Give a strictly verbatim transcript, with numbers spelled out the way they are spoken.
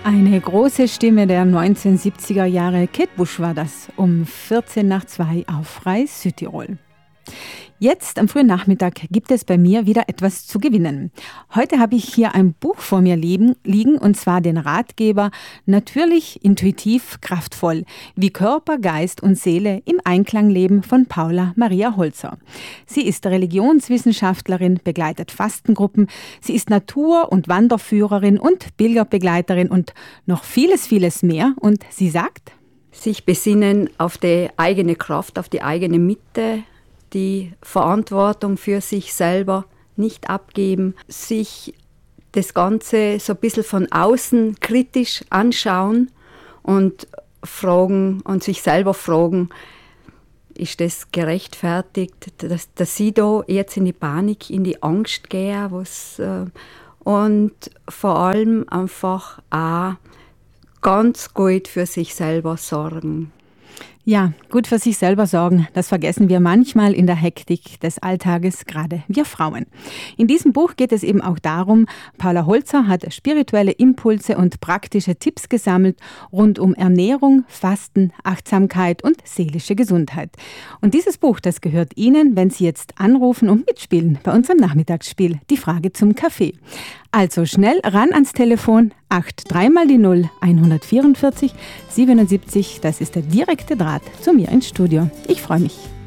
Eine große Stimme der neunzehnhundertsiebziger Jahre, Kate Bush war das, um vierzehn nach zwei auf Frei Südtirol. Jetzt am frühen Nachmittag gibt es bei mir wieder etwas zu gewinnen. Heute habe ich hier ein Buch vor mir liegen, und zwar den Ratgeber Natürlich, intuitiv, kraftvoll, wie Körper, Geist und Seele im Einklang leben von Paula Maria Holzer. Sie ist Religionswissenschaftlerin, begleitet Fastengruppen, sie ist Natur- und Wanderführerin und Pilgerbegleiterin und noch vieles, vieles mehr. Und sie sagt: Sich besinnen auf die eigene Kraft, auf die eigene Mitte, die Verantwortung für sich selber nicht abgeben, sich das Ganze so ein bisschen von außen kritisch anschauen und fragen und sich selber fragen, ist das gerechtfertigt, dass, dass ich da jetzt in die Panik, in die Angst gehe, was, äh, und vor allem einfach auch ganz gut für sich selber sorgen. Ja, gut für sich selber sorgen, das vergessen wir manchmal in der Hektik des Alltages, gerade wir Frauen. In diesem Buch geht es eben auch darum, Paula Holzer hat spirituelle Impulse und praktische Tipps gesammelt rund um Ernährung, Fasten, Achtsamkeit und seelische Gesundheit. Und dieses Buch, das gehört Ihnen, wenn Sie jetzt anrufen und mitspielen bei unserem Nachmittagsspiel, die Frage zum Kaffee. Also schnell ran ans Telefon, acht drei mal die null, hundertvierundvierzig, siebenundsiebzig, das ist der direkte Draht zu mir ins Studio. Ich freue mich.